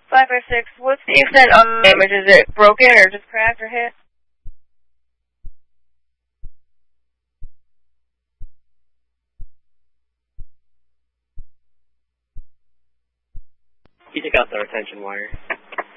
556, what's the extent of the damage? Is it broken or just cracked or hit? You took out the retention wire.